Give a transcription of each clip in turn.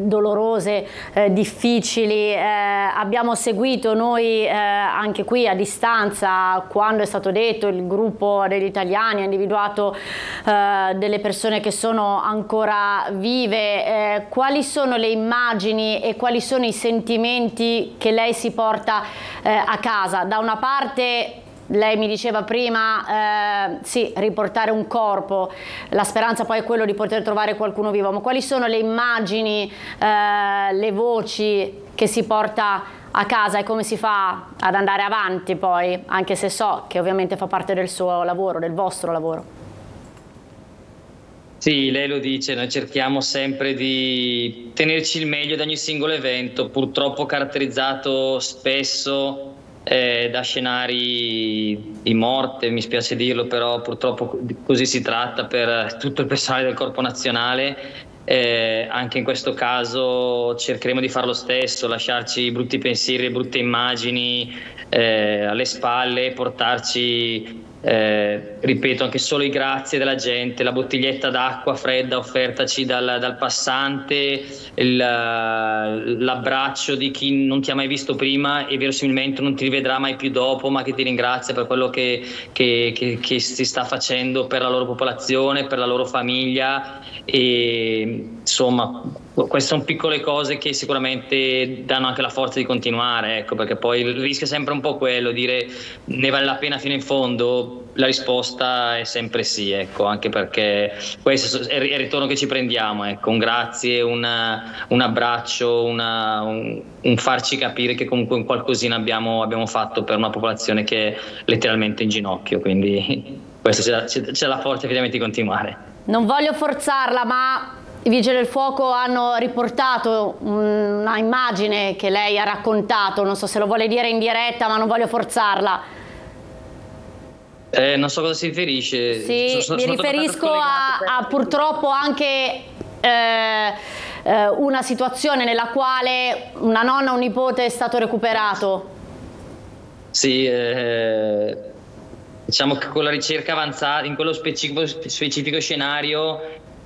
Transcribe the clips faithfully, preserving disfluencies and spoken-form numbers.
dolorose, eh, difficili. Eh, abbiamo seguito noi eh, anche qui a distanza quando è stato detto il gruppo degli italiani ha individuato eh, delle persone che sono ancora vive. Eh, quali sono le immagini e quali sono i sentimenti che lei si porta eh, a casa? Da una parte lei mi diceva prima, eh, sì, riportare un corpo, la speranza poi è quello di poter trovare qualcuno vivo, ma quali sono le immagini, eh, le voci che si porta a casa e come si fa ad andare avanti poi, anche se so che ovviamente fa parte del suo lavoro, del vostro lavoro? Sì, lei lo dice, noi cerchiamo sempre di tenerci il meglio da ogni singolo evento, purtroppo caratterizzato spesso Eh, da scenari di morte, mi spiace dirlo, però purtroppo così si tratta per tutto il personale del Corpo Nazionale. Eh, anche in questo caso cercheremo di fare lo stesso, lasciarci brutti pensieri, brutte immagini eh, alle spalle, portarci Eh, ripeto, anche solo i grazie della gente, la bottiglietta d'acqua fredda offertaci dal, dal passante, il, l'abbraccio di chi non ti ha mai visto prima e verosimilmente non ti rivedrà mai più dopo, ma che ti ringrazia per quello che, che, che, che si sta facendo per la loro popolazione, per la loro famiglia. E insomma, queste sono piccole cose che sicuramente danno anche la forza di continuare, ecco, perché poi il rischio è sempre un po' quello, dire ne vale la pena fino in fondo. La risposta è sempre sì, ecco, anche perché questo è il ritorno che ci prendiamo, ecco, un grazie, una, un abbraccio, una, un, un farci capire che comunque un qualcosina abbiamo, abbiamo fatto per una popolazione che è letteralmente in ginocchio, quindi questo c'è, c'è, c'è la forza ovviamente di continuare. Non voglio forzarla, ma i Vigili del Fuoco hanno riportato una immagine che lei ha raccontato, non so se lo vuole dire in diretta, ma non voglio forzarla. Eh, non so cosa si riferisce. Sì, sono, mi sono riferisco a, a purtroppo anche eh, eh, una situazione nella quale una nonna o un nipote è stato recuperato. Sì, eh, diciamo che con la ricerca avanzata, in quello specifico, specifico scenario,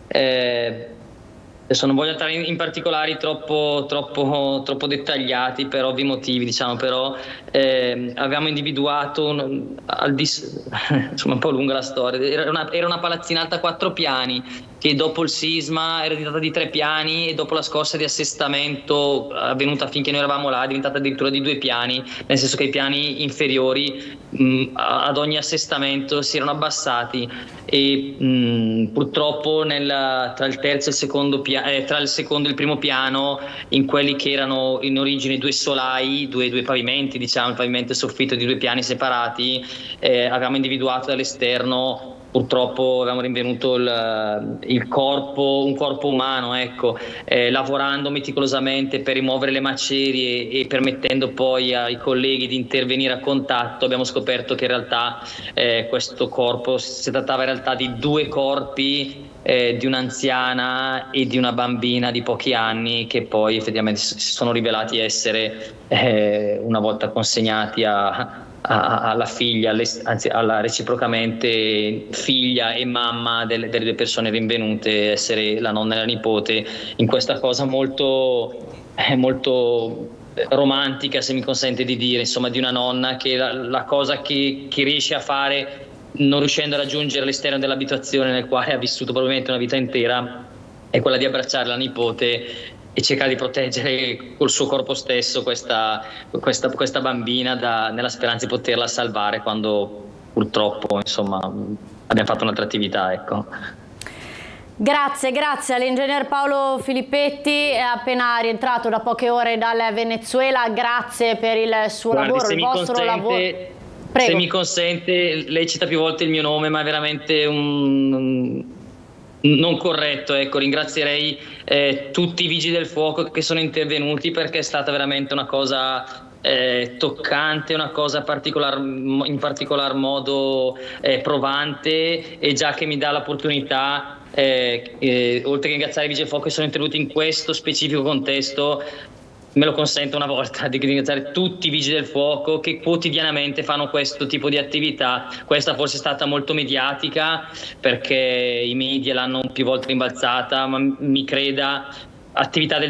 eh, adesso non voglio entrare in, in particolari troppo, troppo, troppo dettagliati per ovvi motivi, diciamo, però eh, avevamo individuato, un, al dis, insomma un po' lunga la storia, era una, era una palazzina alta quattro piani che dopo il sisma era diventata di tre piani e dopo la scorsa di assestamento avvenuta finché noi eravamo là è diventata addirittura di due piani, nel senso che i piani inferiori mh, ad ogni assestamento si erano abbassati e mh, purtroppo nel, tra il terzo e il secondo piano, eh, tra il secondo e il primo piano, in quelli che erano in origine due solai, due, due pavimenti, diciamo il pavimento e il soffitto di due piani separati, eh, avevamo individuato dall'esterno. Purtroppo avevamo rinvenuto il, il corpo, un corpo umano, ecco, eh, lavorando meticolosamente per rimuovere le macerie e permettendo poi ai colleghi di intervenire a contatto, abbiamo scoperto che in realtà eh, questo corpo, si trattava in realtà di due corpi, eh, di un'anziana e di una bambina di pochi anni che poi effettivamente si sono rivelati essere, eh, una volta consegnati a alla figlia, anzi alla reciprocamente figlia e mamma delle, delle due persone rinvenute, essere la nonna e la nipote, in questa cosa molto, eh, molto romantica, se mi consente di dire, insomma, di una nonna che la, la cosa che, che riesce a fare non riuscendo a raggiungere l'esterno dell'abitazione nel quale ha vissuto probabilmente una vita intera è quella di abbracciare la nipote e cercare di proteggere col suo corpo stesso questa, questa, questa bambina da, nella speranza di poterla salvare quando purtroppo insomma abbiamo fatto un'altra attività, ecco. Grazie, grazie all'ingegner Paolo Filippetti, è appena rientrato da poche ore dal Venezuela, grazie per il suo Guardi, lavoro, il vostro consente, lavoro. Prego. Se mi consente, lei cita più volte il mio nome, ma è veramente un... un non corretto, ecco, ringrazierei eh, tutti i vigili del fuoco che sono intervenuti perché è stata veramente una cosa eh, toccante, una cosa particolar, in particolar modo eh, provante, e già che mi dà l'opportunità, eh, eh, oltre che ringraziare i vigili del fuoco che sono intervenuti in questo specifico contesto, me lo consento una volta di ringraziare tutti i vigili del fuoco che quotidianamente fanno questo tipo di attività. Questa forse è stata molto mediatica perché i media l'hanno più volte rimbalzata, ma mi creda, attività del